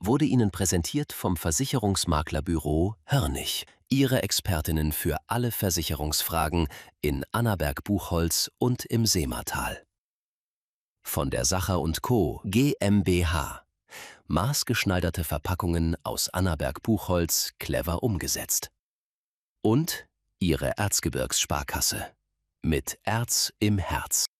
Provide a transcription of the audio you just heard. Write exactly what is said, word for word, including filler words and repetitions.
wurde Ihnen präsentiert vom Versicherungsmaklerbüro Hörnig. Ihre Expertinnen für alle Versicherungsfragen in Annaberg-Buchholz und im Seematal. Von der Sacher und Co. GmbH. Maßgeschneiderte Verpackungen aus Annaberg-Buchholz clever umgesetzt. Und Ihre Erzgebirgssparkasse. Mit Erz im Herz.